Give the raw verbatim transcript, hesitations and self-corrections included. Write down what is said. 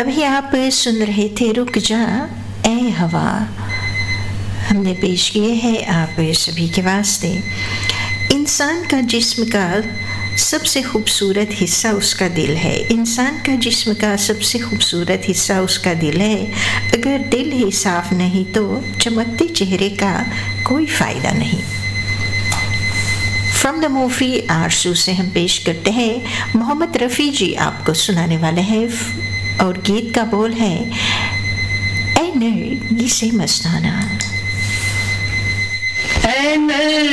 अभी आप सुन रहे थे रुक जा ए हवा, हमने पेश किए हैं आप सभी के वास्ते। इंसान का जिस्म का सबसे खूबसूरत हिस्सा उसका दिल है। इंसान का जिस्म का सबसे खूबसूरत हिस्सा उसका दिल है। अगर दिल ही साफ नहीं तो चमकते चेहरे का कोई फ़ायदा नहीं। फ्रॉम द मूवी आरज़ू से हम पेश करते हैं, मोहम्मद रफ़ी जी आपको सुनाने वाले हैं और गीत का बोल है ऐ नरगिसे मस्ताना।